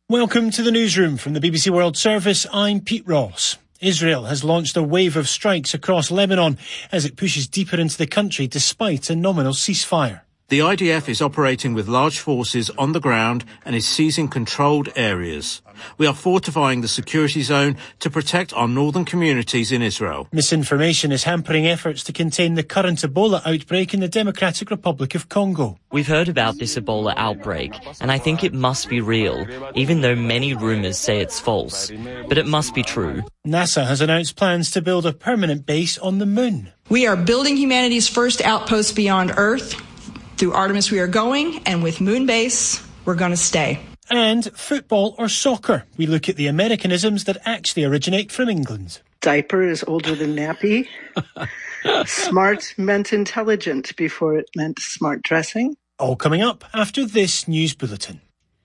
Welcome to the newsroom from the BBC World Service. I'm Pete Ross. Israel has launched a wave of strikes across Lebanon as it pushes deeper into the country despite a nominal ceasefire. The IDF is operating with large forces on the ground and is seizing controlled areas. We are fortifying the security zone to protect our northern communities in Israel. Misinformation is hampering efforts to contain the current Ebola outbreak in the Democratic Republic of Congo. We've heard about this Ebola outbreak, and I think it must be real, even though many rumours say it's false. But it must be true. NASA has announced plans to build a permanent base on the moon. We are building humanity's first outpost beyond Earth. Through Artemis we are going, and with Moonbase, we're going to stay. And football or soccer. We look at the Americanisms that actually originate from England. Diaper is older than nappy. Smart meant intelligent before it meant smart dressing. All coming up after this news bulletin.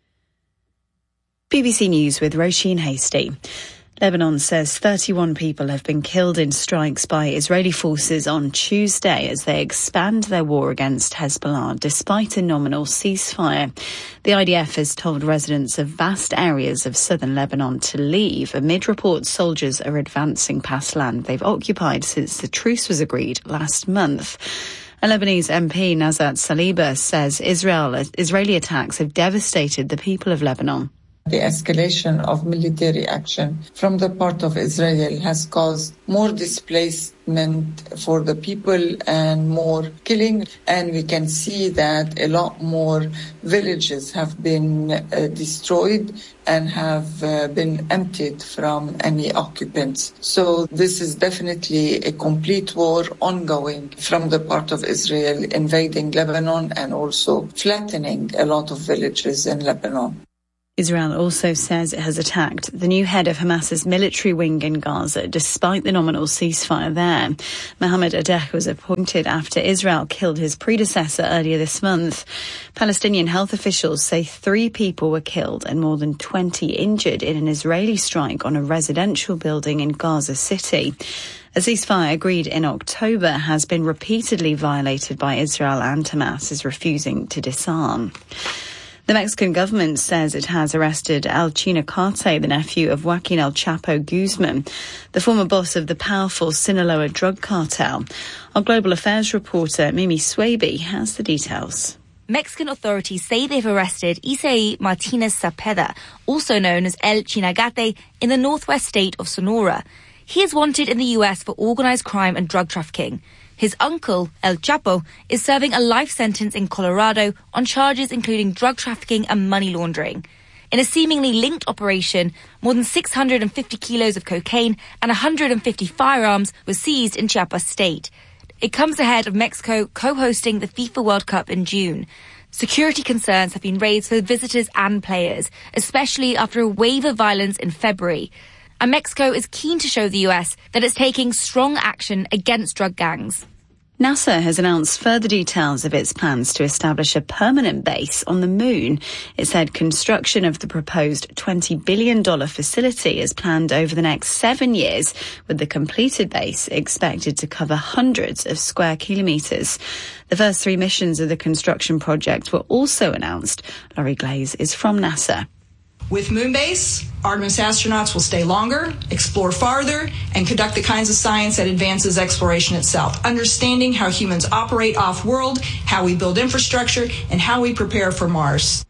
BBC News with Roisin Hasty. Lebanon says 31 people have been killed in strikes by Israeli forces on Tuesday as they expand their war against Hezbollah despite a nominal ceasefire. The IDF has told residents of vast areas of southern Lebanon to leave amid reports soldiers are advancing past land they've occupied since the truce was agreed last month. A Lebanese MP, Nazat Saliba, says Israeli attacks have devastated the people of Lebanon. The escalation of military action from the part of Israel has caused more displacement for the people and more killing. And we can see that a lot more villages have been destroyed and have been emptied from any occupants. So this is definitely a complete war ongoing from the part of Israel invading Lebanon and also flattening a lot of villages in Lebanon. Israel also says it has attacked the new head of Hamas's military wing in Gaza, despite the nominal ceasefire there. Mohammed Adeh was appointed after Israel killed his predecessor earlier this month. Palestinian health officials say 3 people were killed and more than 20 injured in an Israeli strike on a residential building in Gaza City. A ceasefire agreed in October has been repeatedly violated by Israel, and Hamas is refusing to disarm. The Mexican government says it has arrested El Chinacate, the nephew of Joaquin El Chapo Guzman, the former boss of the powerful Sinaloa drug cartel. Our global affairs reporter Mimi Swaby has the details. Mexican authorities say they've arrested Isaí Martinez Cepeda, also known as El Chinagate, in the northwest state of Sonora. He is wanted in the US for organized crime and drug trafficking. His uncle, El Chapo, is serving a life sentence in Colorado on charges including drug trafficking and money laundering. In a seemingly linked operation, more than 650 kilos of cocaine and 150 firearms were seized in Chiapas state. It comes ahead of Mexico co-hosting the FIFA World Cup in June. Security concerns have been raised for visitors and players, especially after a wave of violence in February. And Mexico is keen to show the US that it's taking strong action against drug gangs. NASA has announced further details of its plans to establish a permanent base on the moon. It said construction of the proposed $20 billion facility is planned over the next 7 years, with the completed base expected to cover hundreds of square kilometres. The first 3 missions of the construction project were also announced. Laurie Glaze is from NASA. With Moonbase, Artemis astronauts will stay longer, explore farther, and conduct the kinds of science that advances exploration itself, understanding how humans operate off-world, how we build infrastructure, and how we prepare for Mars.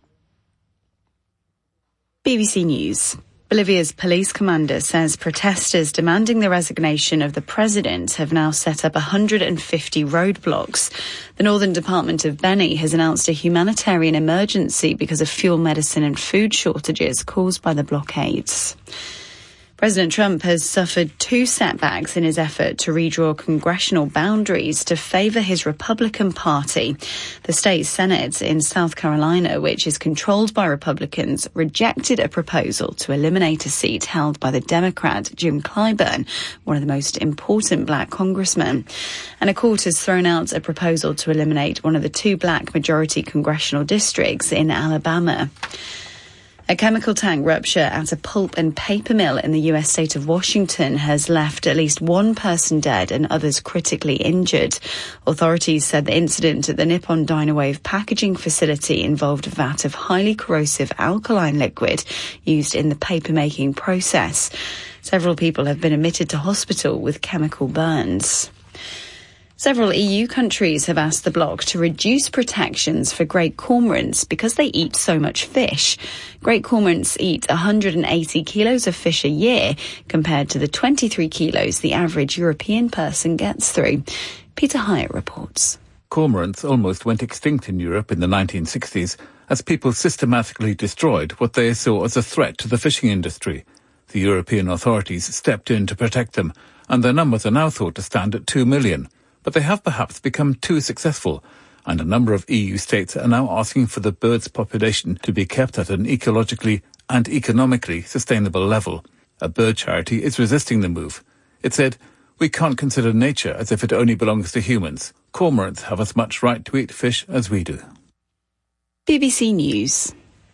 BBC News. Bolivia's police commander says protesters demanding the resignation of the president have now set up 150 roadblocks. The Northern Department of Beni has announced a humanitarian emergency because of fuel, medicine and food shortages caused by the blockades. President Trump has suffered 2 setbacks in his effort to redraw congressional boundaries to favour his Republican Party. The state Senate in South Carolina, which is controlled by Republicans, rejected a proposal to eliminate a seat held by the Democrat Jim Clyburn, one of the most important black congressmen. And a court has thrown out a proposal to eliminate one of the 2 black majority congressional districts in Alabama. A chemical tank rupture at a pulp and paper mill in the US state of Washington has left at least one person dead and others critically injured. Authorities said the incident at the Nippon Dynawave packaging facility involved a vat of highly corrosive alkaline liquid used in the paper-making process. Several people have been admitted to hospital with chemical burns. Several EU countries have asked the bloc to reduce protections for great cormorants because they eat so much fish. Great cormorants eat 180 kilos of fish a year compared to the 23 kilos the average European person gets through. Peter Hyatt reports. Cormorants almost went extinct in Europe in the 1960s as people systematically destroyed what they saw as a threat to the fishing industry. The European authorities stepped in to protect them, and their numbers are now thought to stand at 2 million. But they have perhaps become too successful, and a number of EU states are now asking for the bird's population to be kept at an ecologically and economically sustainable level. A bird charity is resisting the move. It said, "We can't consider nature as if it only belongs to humans. Cormorants have as much right to eat fish as we do." BBC News.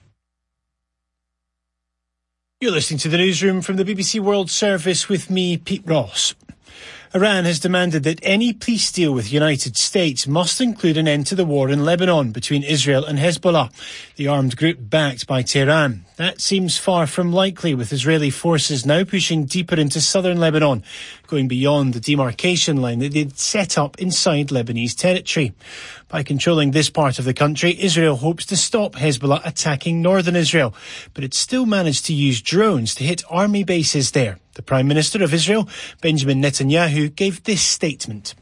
You're listening to the newsroom from the BBC World Service with me, Pete Ross. Iran has demanded that any peace deal with the United States must include an end to the war in Lebanon between Israel and Hezbollah, the armed group backed by Tehran. That seems far from likely, with Israeli forces now pushing deeper into southern Lebanon, going beyond the demarcation line that they'd set up inside Lebanese territory. By controlling this part of the country, Israel hopes to stop Hezbollah attacking northern Israel, but it still managed to use drones to hit army bases there. The Prime Minister of Israel, Benjamin Netanyahu, gave this statement.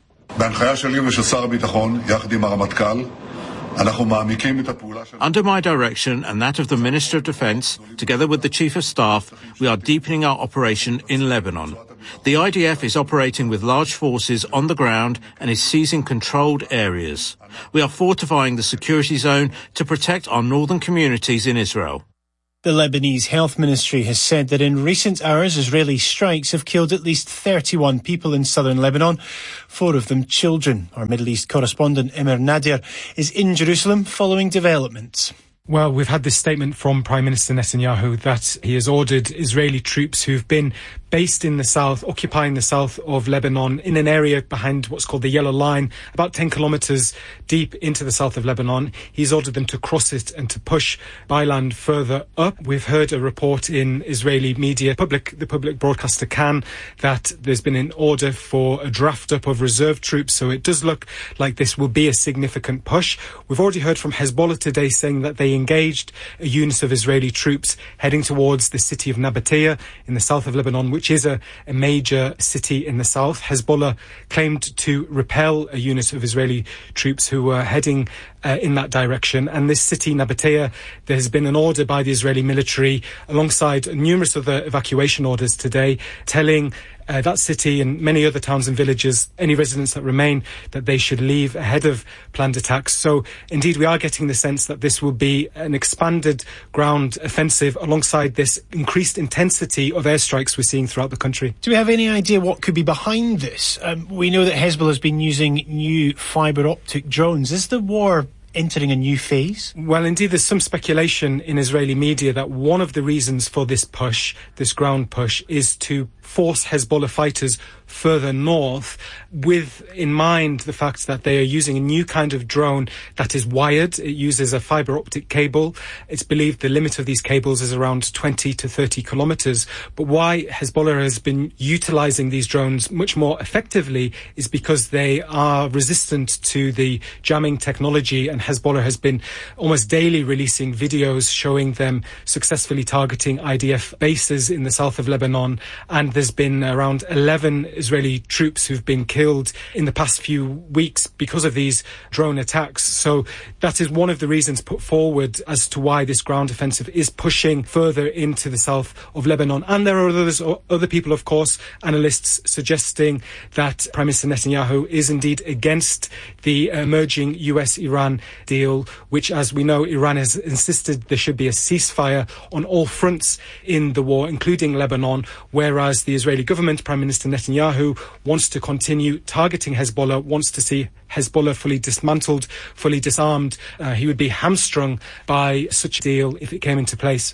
Under my direction and that of the Minister of Defence, together with the Chief of Staff, we are deepening our operation in Lebanon. The IDF is operating with large forces on the ground and is seizing controlled areas. We are fortifying the security zone to protect our northern communities in Israel. The Lebanese Health Ministry has said that in recent hours, Israeli strikes have killed at least 31 people in southern Lebanon, 4 of them children. Our Middle East correspondent Emir Nadir is in Jerusalem following developments. Well, we've had this statement from Prime Minister Netanyahu that he has ordered Israeli troops who've been based in the south, occupying the south of Lebanon, in an area behind what's called the Yellow Line, about 10 kilometres deep into the south of Lebanon. He's ordered them to cross it and to push by land further up. We've heard a report in Israeli media, the public broadcaster Kan, that there's been an order for a draft up of reserve troops, so it does look like this will be a significant push. We've already heard from Hezbollah today saying that they engaged a unit of Israeli troops heading towards the city of Nabatea in the south of Lebanon, which is a major city in the south. Hezbollah claimed to repel a unit of Israeli troops who were heading in that direction. And this city, Nabatea, there has been an order by the Israeli military, alongside numerous other evacuation orders today, telling that city and many other towns and villages, any residents that remain, that they should leave ahead of planned attacks. So indeed we are getting the sense that this will be an expanded ground offensive alongside this increased intensity of airstrikes we're seeing throughout the country. Do we have any idea what could be behind this? We know that Hezbollah has been using new fibre optic drones. Is the war entering a new phase? Well, indeed, there's some speculation in Israeli media that one of the reasons for this push, this ground push, is to force Hezbollah fighters further north, with in mind the fact that they are using a new kind of drone that is wired. It uses a fibre optic cable. It's believed the limit of these cables is around 20 to 30 kilometres. But why Hezbollah has been utilising these drones much more effectively is because they are resistant to the jamming technology, and Hezbollah has been almost daily releasing videos showing them successfully targeting IDF bases in the south of Lebanon. And there's been around 11 Israeli troops who've been killed in the past few weeks because of these drone attacks. So that is one of the reasons put forward as to why this ground offensive is pushing further into the south of Lebanon. And there are other people, of course, analysts suggesting that Prime Minister Netanyahu is indeed against the emerging US-Iran deal, which, as we know, Iran has insisted there should be a ceasefire on all fronts in the war, including Lebanon, whereas the Israeli government, Prime Minister Netanyahu, wants to continue targeting Hezbollah, wants to see Hezbollah fully dismantled, fully disarmed. He would be hamstrung by such a deal if it came into place.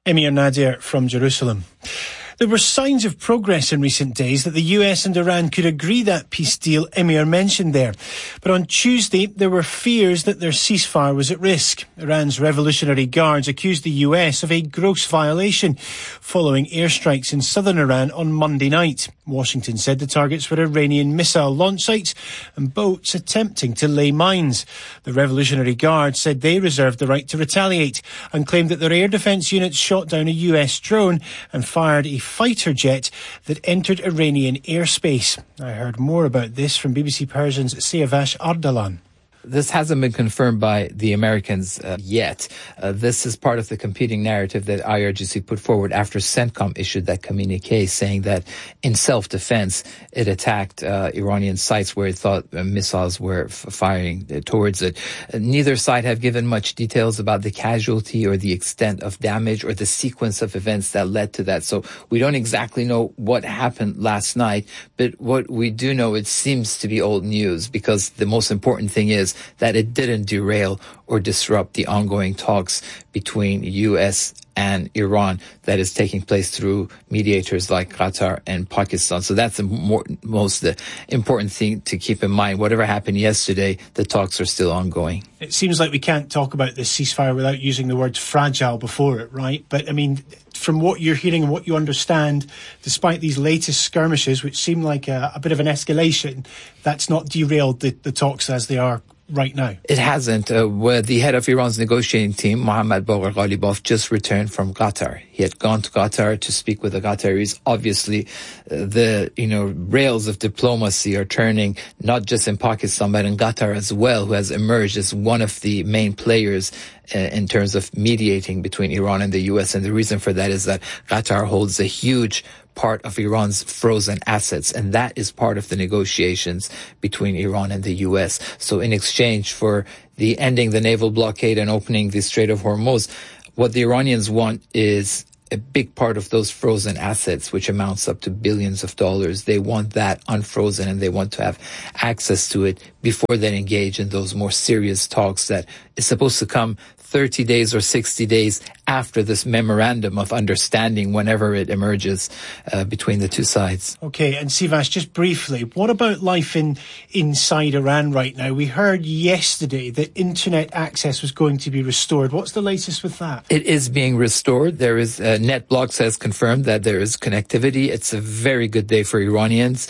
Emir Nadir from Jerusalem. There were signs of progress in recent days that the US and Iran could agree that peace deal Emir mentioned there. But on Tuesday, there were fears that their ceasefire was at risk. Iran's Revolutionary Guards accused the US of a gross violation following airstrikes in southern Iran on Monday night. Washington said the targets were Iranian missile launch sites and boats attempting to lay mines. The Revolutionary Guard said they reserved the right to retaliate and claimed that their air defence units shot down a US drone and fired a fighter jet that entered Iranian airspace. I heard more about this from BBC Persian's Siavash Ardalan. This hasn't been confirmed by the Americans yet. This is part of the competing narrative that IRGC put forward after CENTCOM issued that communique saying that in self-defense it attacked Iranian sites where it thought missiles were firing towards it. Neither side have given much details about the casualty or the extent of damage or the sequence of events that led to that. So we don't exactly know what happened last night, but what we do know, it seems to be old news, because the most important thing is that it didn't derail or disrupt the ongoing talks between U.S. and Iran that is taking place through mediators like Qatar and Pakistan. So that's the most important thing to keep in mind. Whatever happened yesterday, the talks are still ongoing. It seems like we can't talk about this ceasefire without using the word fragile before it, right? But, I mean, from what you're hearing and what you understand, despite these latest skirmishes, which seem like a bit of an escalation, that's not derailed the talks as they are right now. It hasn't. Where the head of Iran's negotiating team, Mohammad Bagher Ghalibaf, just returned from Qatar. He had gone to Qatar to speak with the Qataris. Obviously, the rails of diplomacy are turning not just in Pakistan but in Qatar as well, who has emerged as one of the main players in terms of mediating between Iran and the U.S. And the reason for that is that Qatar holds a huge part of Iran's frozen assets, and that is part of the negotiations between Iran and the U.S. So in exchange for the ending the naval blockade and opening the Strait of Hormuz, what the Iranians want is a big part of those frozen assets, which amounts up to billions of dollars. They want that unfrozen, and they want to have access to it before they engage in those more serious talks that is supposed to come 30 days or 60 days after this memorandum of understanding, whenever it emerges between the two sides. Okay, and Sivash, just briefly, what about life inside Iran right now? We heard yesterday that internet access was going to be restored. What's the latest with that? It is being restored. There is NetBlocks has confirmed that there is connectivity. It's a very good day for Iranians.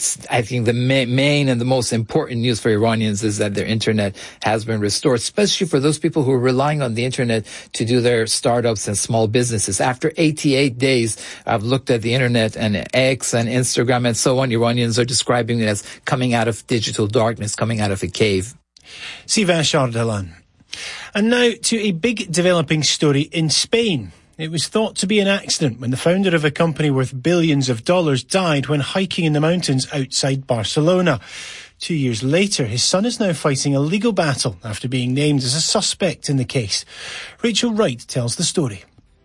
I think the main and the most important news for Iranians is that their internet has been restored, especially for those people who are relying on the internet to do their startups and small businesses. After 88 days, I've looked at the internet and X and Instagram and so on. Iranians are describing it as coming out of digital darkness, coming out of a cave. Sivash Ardalan. And now to a big developing story in Spain. It was thought to be an accident when the founder of a company worth billions of dollars died when hiking in the mountains outside Barcelona. 2 years later, his son is now fighting a legal battle after being named as a suspect in the case. Rachel Wright tells the story.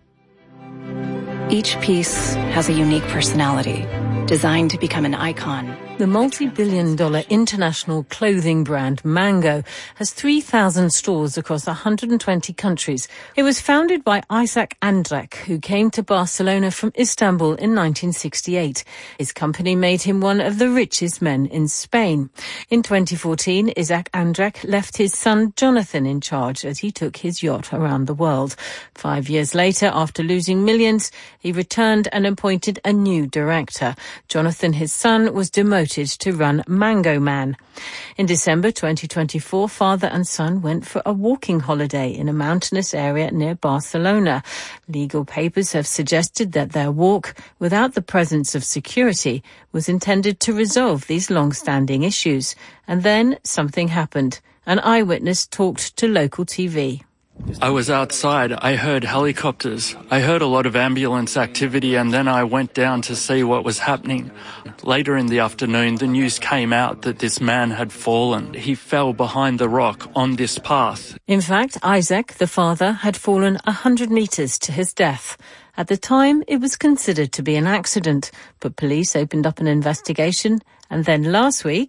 Each piece has a unique personality, designed to become an icon. The multi-billion-dollar international clothing brand Mango has 3,000 stores across 120 countries. It was founded by Isaac Andrech, who came to Barcelona from Istanbul in 1968. His company made him one of the richest men in Spain. In 2014, Isaac Andrech left his son Jonathan in charge as he took his yacht around the world. 5 years later, after losing millions, he returned and appointed a new director. Jonathan, his son, was demoted to run Mango Man. In December 2024, father and son went for a walking holiday in a mountainous area near Barcelona. Legal papers have suggested that their walk, without the presence of security, was intended to resolve these long-standing issues. And then something happened. An eyewitness talked to local TV. I was outside. I heard helicopters. I heard a lot of ambulance activity, and then I went down to see what was happening. Later in the afternoon, the news came out that this man had fallen. He fell behind the rock on this path. In fact, Isaac, the father, had fallen 100 meters to his death. At the time, it was considered to be an accident, but police opened up an investigation, and then last week...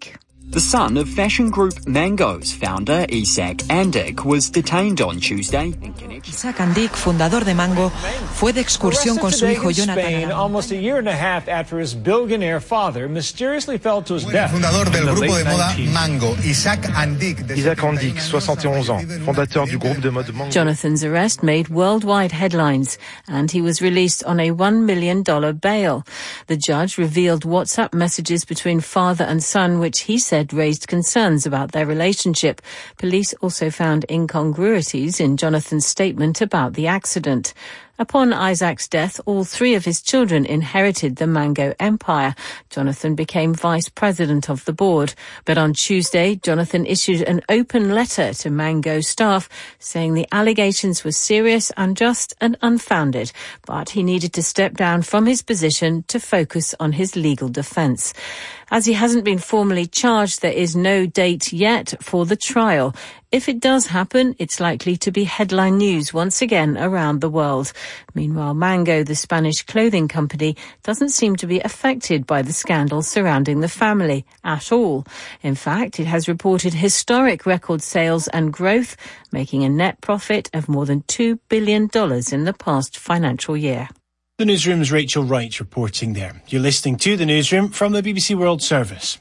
The son of fashion group Mango's founder, Isaac Andic, was detained on Tuesday. Isaac Andic, fundador de Mango, fue de excursión con su hijo Jonathan. Almost a year and a half after his billionaire father mysteriously fell to his death. Fundador del grupo de moda Mango, Isaac Andic. Isaac Andic, 71 ans, fondateur du groupe de mode Mango. Jonathan's arrest made worldwide headlines, and he was released on a $1 million bail. The judge revealed WhatsApp messages between father and son, which he said raised concerns about their relationship. Police also found incongruities in Jonathan's statement about the accident. Upon Isaac's death, all three of his children inherited the Mango empire. Jonathan became vice president of the board. But on Tuesday, Jonathan issued an open letter to Mango staff saying the allegations were serious, unjust and unfounded. But he needed to step down from his position to focus on his legal defence. As he hasn't been formally charged, there is no date yet for the trial. If it does happen, it's likely to be headline news once again around the world. Meanwhile, Mango, the Spanish clothing company, doesn't seem to be affected by the scandal surrounding the family at all. In fact, it has reported historic record sales and growth, making a net profit of more than $2 billion in the past financial year. The Newsroom's Rachel Wright reporting there. You're listening to The Newsroom from the BBC World Service.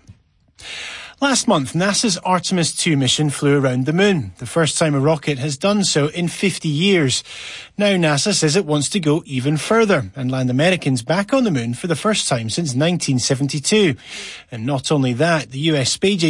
Last month, NASA's Artemis 2 mission flew around the moon, the first time a rocket has done so in 50 years. Now NASA says it wants to go even further and land Americans back on the moon for the first time since 1972. And not only that, the US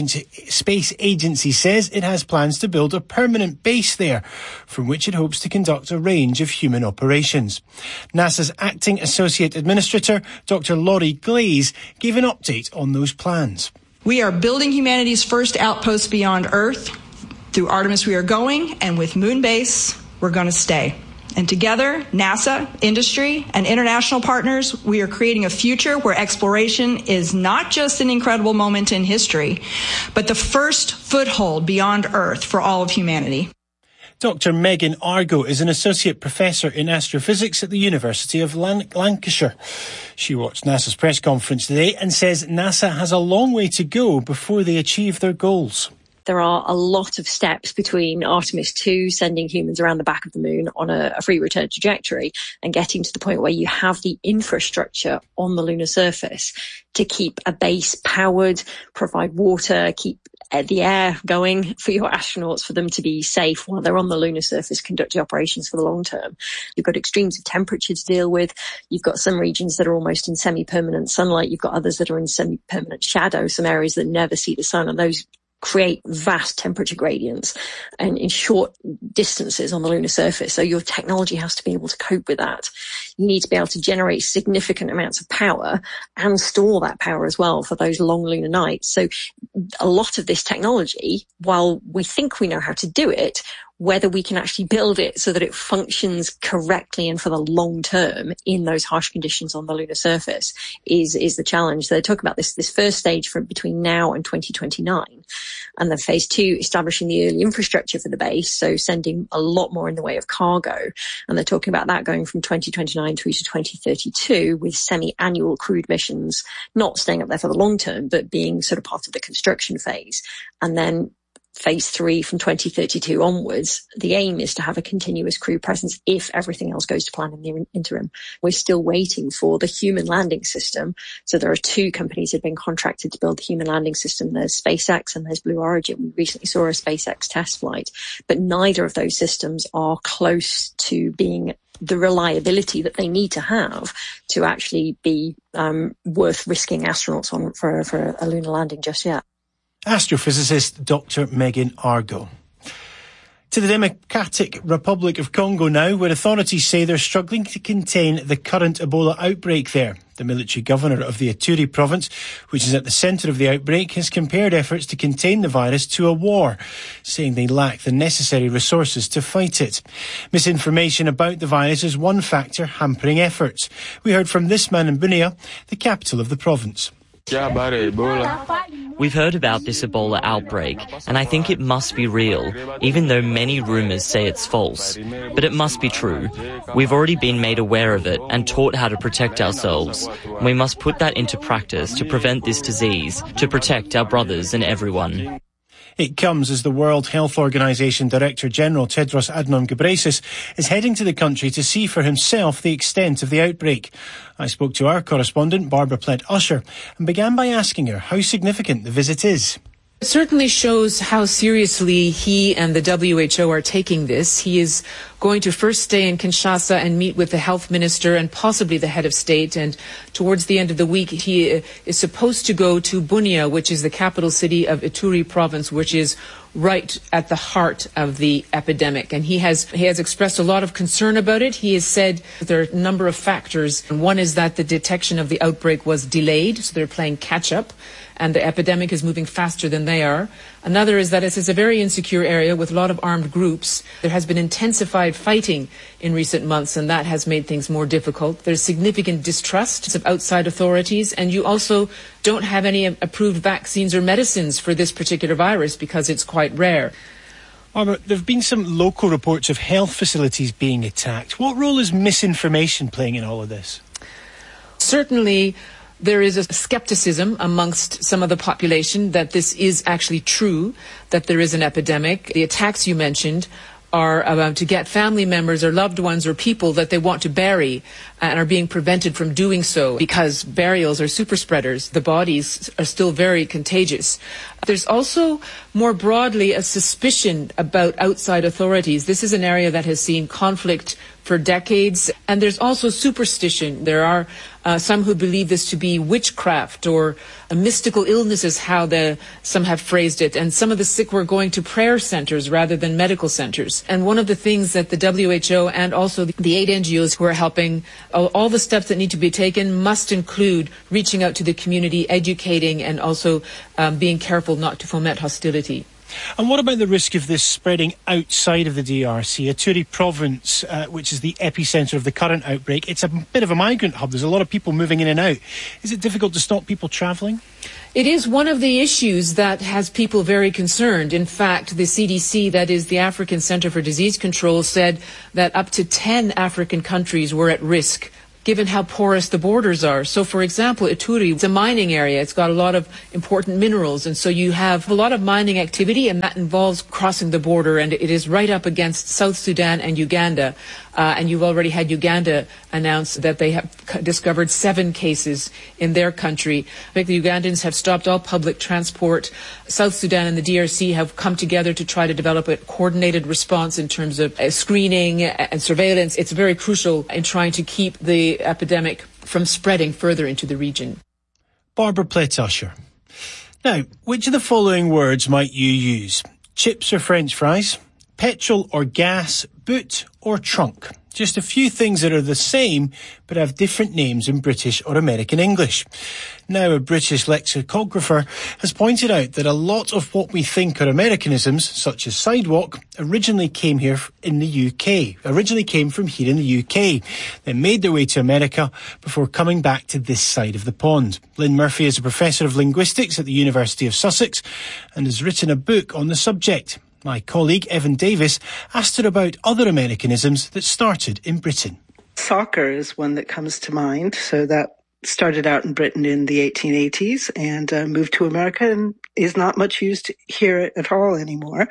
Space Agency says it has plans to build a permanent base there, from which it hopes to conduct a range of human operations. NASA's acting associate administrator, Dr. Laurie Glaze, gave an update on those plans. We are building humanity's first outpost beyond Earth. Through Artemis we are going, and with Moonbase, we're going to stay. And together, NASA, industry, and international partners, we are creating a future where exploration is not just an incredible moment in history, but the first foothold beyond Earth for all of humanity. Dr. Megan Argo is an associate professor in astrophysics at the University of Lancashire. She watched NASA's press conference today and says NASA has a long way to go before they achieve their goals. There are a lot of steps between Artemis 2, sending humans around the back of the moon on a free return trajectory, and getting to the point where you have the infrastructure on the lunar surface to keep a base powered, provide water, keep the air going for your astronauts for them to be safe while they're on the lunar surface conducting operations for the long term. You've got extremes of temperature to deal with. You've got some regions that are almost in semi-permanent sunlight. You've got others that are in semi-permanent shadow, some areas that never see the sun, and those create vast temperature gradients and in short distances on the lunar surface. So your technology has to be able to cope with that. You need to be able to generate significant amounts of power and store that power as well for those long lunar nights. So a lot of this technology, while we think we know how to do it, whether we can actually build it so that it functions correctly and for the long term in those harsh conditions on the lunar surface is the challenge. So they talk about this first stage from between now and 2029, and then phase 2, establishing the early infrastructure for the base, so sending a lot more in the way of cargo. And they're talking about that going from 2029 through to 2032 with semi-annual crewed missions, not staying up there for the long term, but being sort of part of the construction phase. And then phase 3 from 2032 onwards, the aim is to have a continuous crew presence if everything else goes to plan in the interim. We're still waiting for the human landing system. So there are 2 companies that have been contracted to build the human landing system. There's SpaceX and there's Blue Origin. We recently saw a SpaceX test flight, but neither of those systems are close to being the reliability that they need to have to actually be worth risking astronauts on for a lunar landing just yet. Astrophysicist Dr. Megan Argo. To the Democratic Republic of Congo now, where authorities say they're struggling to contain the current Ebola outbreak there. The military governor of the Ituri province, which is at the centre of the outbreak, has compared efforts to contain the virus to a war, saying they lack the necessary resources to fight it. Misinformation about the virus is one factor hampering efforts. We heard from this man in Bunia, the capital of the province. We've heard about this Ebola outbreak, and I think it must be real, even though many rumours say it's false. But it must be true. We've already been made aware of it and taught how to protect ourselves. We must put that into practice to prevent this disease, to protect our brothers and everyone. It comes as the World Health Organization Director General Tedros Adhanom Ghebreyesus is heading to the country to see for himself the extent of the outbreak. I spoke to our correspondent, Barbara Plett-Usher, and began by asking her how significant the visit is. It certainly shows how seriously he and the WHO are taking this. He is going to first stay in Kinshasa and meet with the health minister and possibly the head of state. And towards the end of the week, he is supposed to go to Bunia, which is the capital city of Ituri province, which is right at the heart of the epidemic. And he has expressed a lot of concern about it. He has said there are a number of factors. And one is that the detection of the outbreak was delayed, so they're playing catch up, and the epidemic is moving faster than they are. Another is that this is a very insecure area with a lot of armed groups. There has been intensified fighting in recent months, and that has made things more difficult. There's significant distrust of outside authorities, and you also don't have any approved vaccines or medicines for this particular virus because it's quite rare. Barbara, there have been some local reports of health facilities being attacked. What role is misinformation playing in all of this? Certainly, there is a skepticism amongst some of the population that this is actually true, that there is an epidemic. The attacks you mentioned are to get family members or loved ones or people that they want to bury and are being prevented from doing so because burials are super spreaders. The bodies are still very contagious. There's also more broadly a suspicion about outside authorities. This is an area that has seen conflict for decades, and there's also superstition. There are some who believe this to be witchcraft or a mystical illness is how some have phrased it, and some of the sick were going to prayer centers rather than medical centers. And one of the things that the WHO and also the aid NGOs who are helping, all the steps that need to be taken must include reaching out to the community, educating, and also being careful not to foment hostility. And what about the risk of this spreading outside of the DRC? Ituri province, which is the epicentre of the current outbreak, it's a bit of a migrant hub. There's a lot of people moving in and out. Is it difficult to stop people travelling? It is one of the issues that has people very concerned. In fact, the CDC, that is the African Centre for Disease Control, said that up to 10 African countries were at risk given how porous the borders are. So, for example, Ituri, it's a mining area. It's got a lot of important minerals. And so you have a lot of mining activity, and that involves crossing the border. And it is right up against South Sudan and Uganda. And you've already had Uganda announce that they have discovered 7 cases in their country. I think the Ugandans have stopped all public transport. South Sudan and the DRC have come together to try to develop a coordinated response in terms of screening and surveillance. It's very crucial in trying to keep the epidemic from spreading further into the region. Barbara Plett-Usher. Now, which of the following words might you use? Chips or French fries? Petrol or gas? Boot or trunk? Just a few things that are the same but have different names in British or American English. Now, a British lexicographer has pointed out that a lot of what we think are Americanisms, such as sidewalk, originally came here in the UK, originally came from here in the UK, then made their way to America before coming back to this side of the pond. Lynn Murphy is a professor of linguistics at the University of Sussex and has written a book on the subject. My colleague Evan Davis asked her about other Americanisms that started in Britain. Soccer is one that comes to mind. So that started out in Britain in the 1880s and moved to America and is not much used here at all anymore.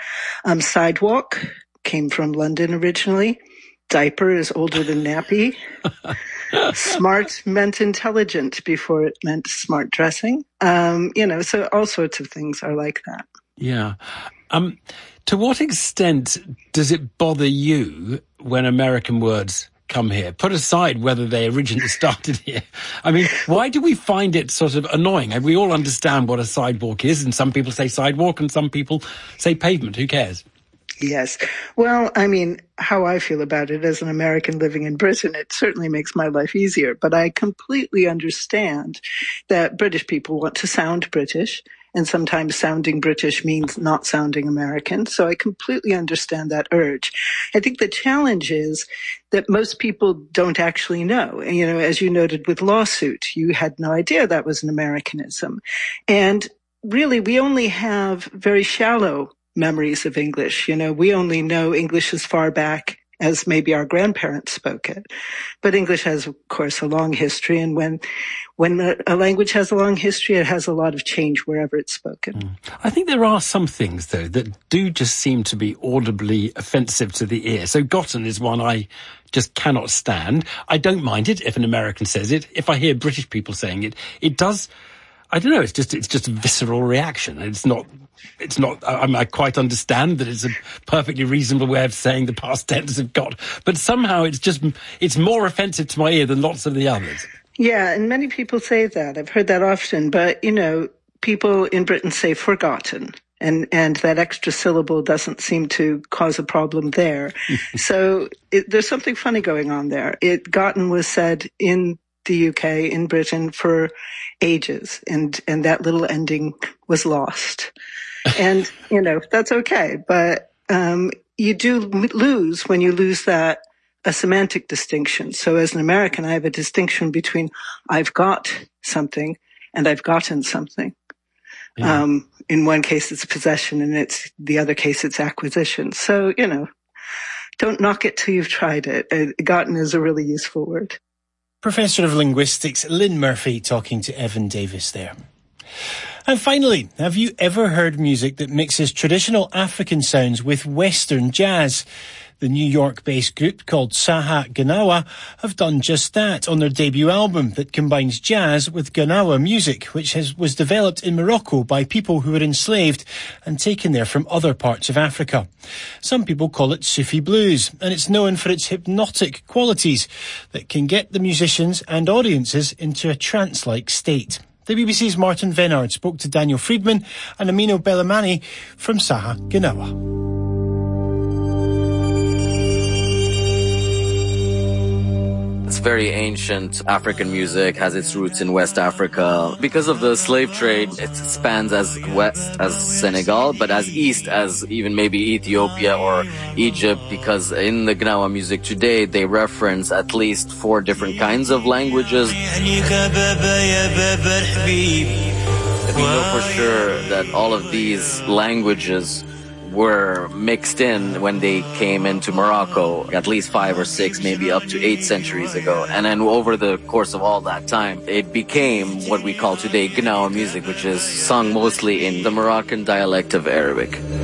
Sidewalk came from London originally. Diaper is older than nappy. Smart meant intelligent before it meant smart dressing. So all sorts of things are like that. Yeah. To what extent does it bother you when American words come here? Put aside whether they originally started here. I mean, why do we find it sort of annoying? We all understand what a sidewalk is, and some people say sidewalk and some people say pavement. Who cares? Yes. Well, I mean, how I feel about it as an American living in Britain, it certainly makes my life easier. But I completely understand that British people want to sound British. and sometimes sounding British means not sounding American. So I completely understand that urge. I think the challenge is that most people don't actually know. You know, as you noted with Lawsuit, you had no idea that was an Americanism. And really, we only have very shallow memories of English. You know, we only know English as far back as maybe our grandparents spoke it. But English has, of course, a long history. And when a language has a long history, it has a lot of change wherever it's spoken. I think there are some things, though, that do just seem to be audibly offensive to the ear. So gotten is one I just cannot stand. I don't mind it if an American says it. If I hear British people saying it, it does... I don't know, it's just a visceral reaction. It's not, I quite understand that it's a perfectly reasonable way of saying the past tense of got, but somehow it's more offensive to my ear than lots of the others. Yeah, and many people say that. I've heard that often, but, you know, people in Britain say forgotten. And that extra syllable doesn't seem to cause a problem there. So there's something funny going on there. Gotten was said in the UK, in Britain, for ages, and that little ending was lost. And, you know, that's okay. But you do lose when you lose a semantic distinction. So as an American, I have a distinction between I've got something and I've gotten something. Yeah. In one case, it's possession, and the other case, it's acquisition. So, you know, don't knock it till you've tried it. Gotten is a really useful word. Professor of Linguistics Lynn Murphy talking to Evan Davis there. And finally, have you ever heard music that mixes traditional African sounds with Western jazz? The New York-based group called Saha Gnawa have done just that on their debut album that combines jazz with Gnawa music, which was developed in Morocco by people who were enslaved and taken there from other parts of Africa. Some people call it Sufi blues, and it's known for its hypnotic qualities that can get the musicians and audiences into a trance-like state. The BBC's Martin Venard spoke to Daniel Friedman and Amino Belamani from Saha Gnawa. It's very ancient African music, has its roots in West Africa. Because of the slave trade, it spans as west as Senegal, but as east as even maybe Ethiopia or Egypt, because in the Gnawa music today, they reference at least 4 different kinds of languages. We know for sure that all of these languages were mixed in when they came into Morocco, at least 5 or 6, maybe up to 8 centuries ago. And then over the course of all that time, it became what we call today Gnawa music, which is sung mostly in the Moroccan dialect of Arabic.